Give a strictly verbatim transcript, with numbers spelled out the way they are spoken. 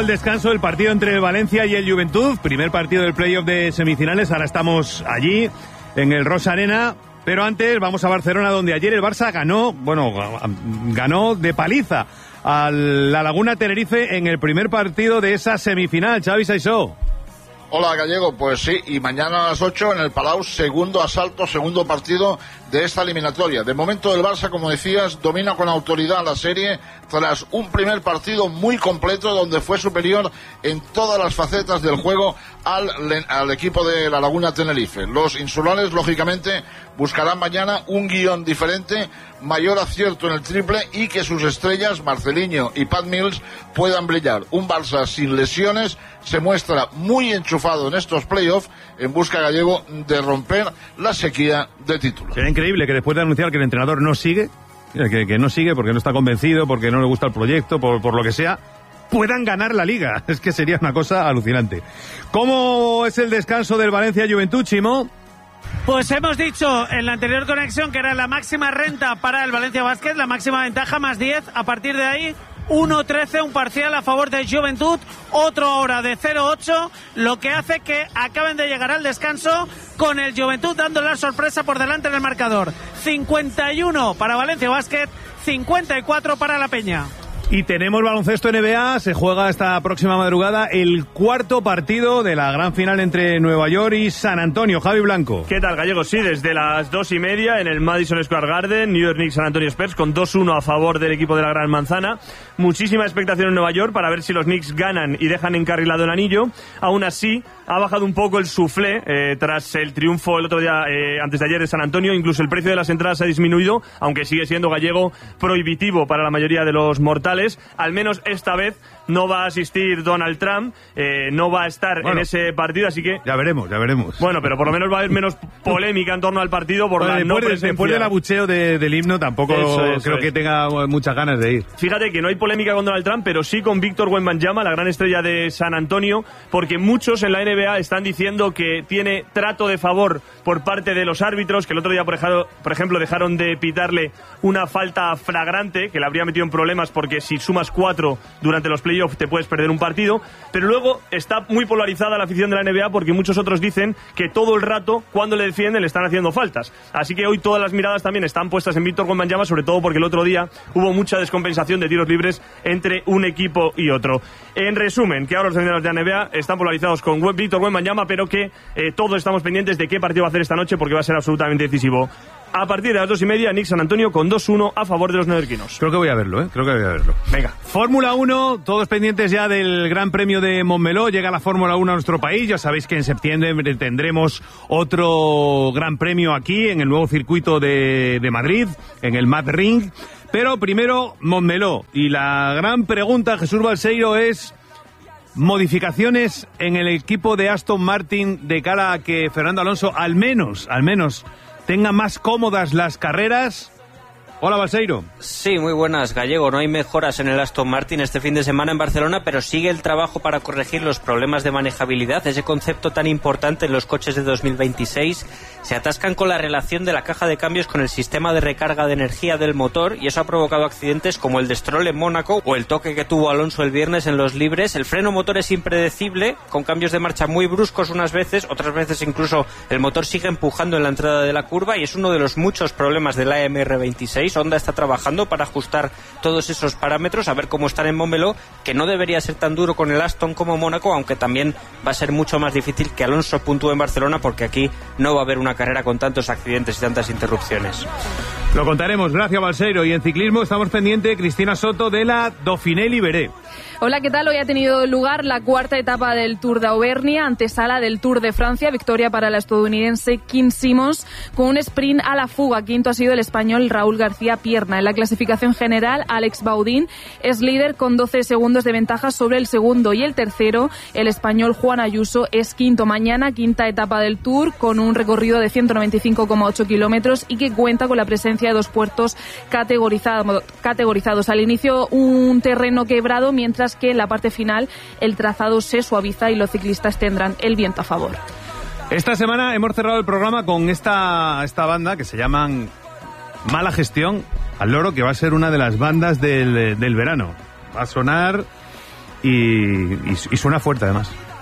al descanso el partido entre el Valencia y el Juventud, primer partido del playoff de semifinales. Ahora estamos allí en el Rosa Arena, pero antes vamos a Barcelona, donde ayer el Barça ganó, bueno, ganó de paliza a la Laguna Tenerife en el primer partido de esa semifinal. Xavi Saissó. Hola, Gallego, pues sí, y mañana a las ocho en el Palau, segundo asalto, segundo partido de esta eliminatoria. De momento el Barça, como decías, domina con autoridad la serie tras un primer partido muy completo donde fue superior en todas las facetas del juego al, al equipo de la Laguna Tenerife. Los insulares, lógicamente, buscarán mañana un guión diferente, mayor acierto en el triple y que sus estrellas, Marcelinho y Pat Mills, puedan brillar. Un Barça sin lesiones se muestra muy enchufado en estos playoffs en busca, Gallego, de romper la sequía de títulos. Será increíble que después de anunciar que el entrenador no sigue, que, que no sigue porque no está convencido, porque no le gusta el proyecto, por, por lo que sea, puedan ganar la Liga. Es que sería una cosa alucinante. ¿Cómo es el descanso del Valencia Juventud, Chimo? Pues hemos dicho en la anterior conexión que era la máxima renta para el Valencia Basket, la máxima ventaja más diez. A partir de ahí, uno trece, un parcial a favor de Juventud, otro ahora de cero ocho, lo que hace que acaben de llegar al descanso con el Juventud dando la sorpresa por delante en el marcador. cincuenta y uno para Valencia Basket, cincuenta y cuatro para la Peña. Y tenemos baloncesto N B A, se juega esta próxima madrugada el cuarto partido de la gran final entre Nueva York y San Antonio. Javi Blanco. ¿Qué tal, Gallego? Sí, desde las dos y media en el Madison Square Garden, New York Knicks San Antonio Spurs con dos uno a favor del equipo de la Gran Manzana. Muchísima expectación en Nueva York para ver si los Knicks ganan y dejan encarrilado el anillo. Aún así, ha bajado un poco el suflé eh, tras el triunfo el otro día, eh, antes de ayer, de San Antonio. Incluso el precio de las entradas ha disminuido, aunque sigue siendo, Gallego, prohibitivo para la mayoría de los mortales. Al menos esta vez no va a asistir Donald Trump, eh, no va a estar bueno, en ese partido, así que... Ya veremos, ya veremos. Bueno, pero por lo menos va a haber menos polémica en torno al partido por bueno, la no presencia. Después del abucheo de, del himno tampoco eso, eso creo es. que tenga muchas ganas de ir. Fíjate que no hay polémica con Donald Trump, pero sí con Víctor Wembanyama, la gran estrella de San Antonio, porque muchos en la N B A están diciendo que tiene trato de favor por parte de los árbitros, que el otro día, por ejemplo, dejaron de pitarle una falta flagrante, que le habría metido en problemas porque si sumas cuatro durante los playoffs te puedes perder un partido, pero luego está muy polarizada la afición de la N B A porque muchos otros dicen que todo el rato cuando le defienden le están haciendo faltas. Así que hoy todas las miradas también están puestas en Víctor Wembanyama, sobre todo porque el otro día hubo mucha descompensación de tiros libres entre un equipo y otro. En resumen, que ahora los aficionados de la N B A están polarizados con Víctor Wembanyama, pero que eh, todos estamos pendientes de qué partido va a hacer esta noche porque va a ser absolutamente decisivo. A partir de las dos y media, Knicks San Antonio con dos uno a favor de los neoyorquinos. Creo que voy a verlo, ¿eh? Creo que voy a verlo. Venga. Fórmula uno, todos pendientes ya del Gran Premio de Montmeló. Llega la Fórmula uno a nuestro país. Ya sabéis que en septiembre tendremos otro Gran Premio aquí, en el nuevo circuito de, de Madrid, en el Mad Ring. Pero primero, Montmeló. Y la gran pregunta, Jesús Balseiro, es... modificaciones en el equipo de Aston Martin de cara a que Fernando Alonso al menos, al menos tenga más cómodas las carreras. Hola, Balseiro. Sí, muy buenas, Gallego. No hay mejoras en el Aston Martin este fin de semana en Barcelona, pero sigue el trabajo para corregir los problemas de manejabilidad. Ese concepto tan importante en los coches de dos mil veintiséis. Se atascan con la relación de la caja de cambios con el sistema de recarga de energía del motor y eso ha provocado accidentes como el de Stroll en Mónaco o el toque que tuvo Alonso el viernes en los libres. El freno motor es impredecible, con cambios de marcha muy bruscos unas veces, otras veces incluso el motor sigue empujando en la entrada de la curva y es uno de los muchos problemas del A M R veintiséis. Honda está trabajando para ajustar todos esos parámetros, a ver cómo están en Montmeló, que no debería ser tan duro con el Aston como Mónaco, aunque también va a ser mucho más difícil que Alonso puntúe en Barcelona, porque aquí no va a haber una carrera con tantos accidentes y tantas interrupciones. Lo contaremos, gracias, Balseiro. Y en ciclismo estamos pendientes, Cristina Soto, de la Dauphiné Libéré. Hola, ¿qué tal? Hoy ha tenido lugar la cuarta etapa del Tour de Auvernia, antesala del Tour de Francia. Victoria para la estadounidense Kim Simons con un sprint a la fuga. Quinto ha sido el español Raúl García Pierna. En la clasificación general, Alex Baudín es líder con doce segundos de ventaja sobre el segundo y el tercero, el español Juan Ayuso, es quinto. Mañana, quinta etapa del Tour con un recorrido de ciento noventa y cinco coma ocho kilómetros y que cuenta con la presencia de dos puertos categorizados. categorizados. Al inicio, un terreno quebrado, mientras que en la parte final el trazado se suaviza y los ciclistas tendrán el viento a favor. Esta semana hemos cerrado el programa con esta, esta banda que se llaman Mala Gestión al Loro, que va a ser una de las bandas del, del verano. Va a sonar y, y, y suena fuerte además.